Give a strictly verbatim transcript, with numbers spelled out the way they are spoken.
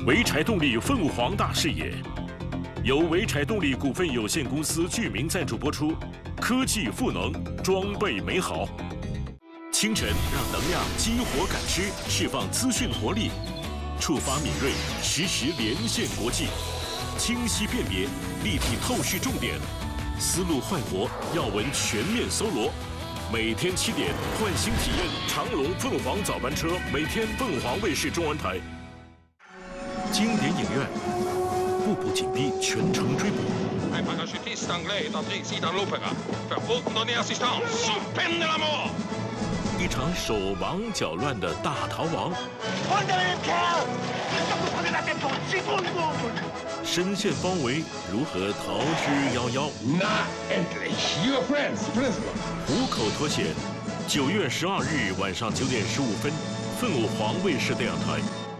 潍柴动力凤凰大视野，由潍柴动力股份有限公司剧名赞助播出。科技赋能，装备美好。清晨让能量激活感知，释放资讯活力，触发敏锐，实时连线国际，清晰辨别，立体透视重点，思路焕活，要闻全面搜罗。每天七点，换新体验长荣凤凰早班车，每天凤凰卫视中文台。经典影院，步步紧逼，全程追捕。一场手忙脚乱的大逃亡。深陷包围，如何逃之夭夭？虎口脱险。九月十二日晚上九点十五分，凤凰卫视电视台。